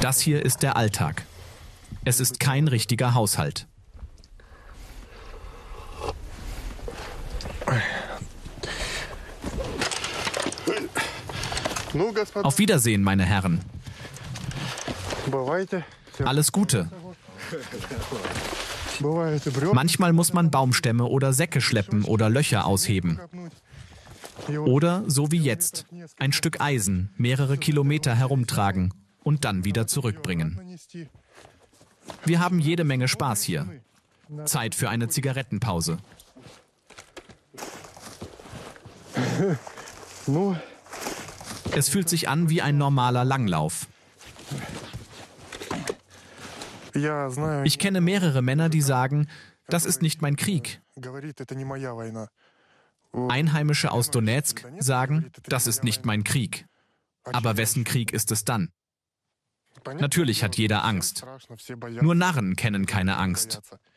Das hier ist der Alltag. Es ist kein richtiger Haushalt. Auf Wiedersehen, meine Herren. Alles Gute. Manchmal muss man Baumstämme oder Säcke schleppen oder Löcher ausheben. Oder, so wie jetzt, ein Stück Eisen mehrere Kilometer herumtragen und dann wieder zurückbringen. Wir haben jede Menge Spaß hier. Zeit für eine Zigarettenpause. Es fühlt sich an wie ein normaler Langlauf. Ich kenne mehrere Männer, die sagen, das ist nicht mein Krieg. Einheimische aus Donezk sagen, das ist nicht mein Krieg. Aber wessen Krieg ist es dann? Natürlich hat jeder Angst. Nur Narren kennen keine Angst.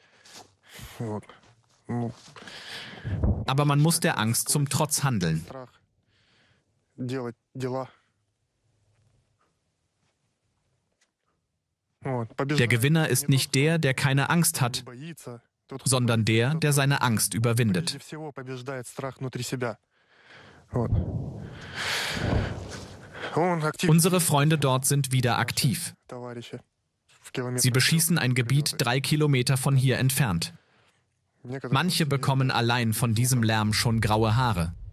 Aber man muss der Angst zum Trotz handeln. Der Gewinner ist nicht der, der keine Angst hat, sondern der, der seine Angst überwindet. Unsere Freunde dort sind wieder aktiv. Sie beschießen ein Gebiet 3 Kilometer von hier entfernt. Manche bekommen allein von diesem Lärm schon graue Haare.